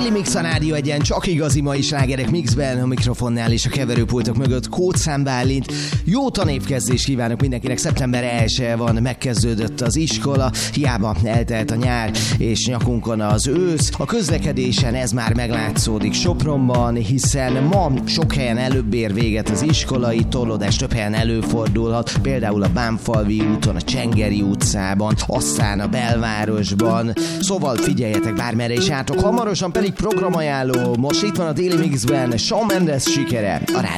Déli Mix a Rádió Egyen, csak igazi mai slágerek mixben, a mikrofonnál és a keverőpultok mögött Kóczám Bálint. Jó tanévkezdést kívánok mindenkinek, szeptember 1-e van, megkezdődött az iskola, hiába eltelt a nyár és nyakunkon az ősz. A közlekedésen ez már meglátszódik Sopronban, hiszen ma sok helyen előbb ér véget az iskolai torlódás, több helyen előfordulhat, például a Bánfalvi úton, a Csengeri utcában, aztán a belvárosban. Szóval figyeljetek, bármerre is jártok, hamarosan pedig programajánló. Most itt van a Déli Mixben Shawn Mendes sikere a Rádió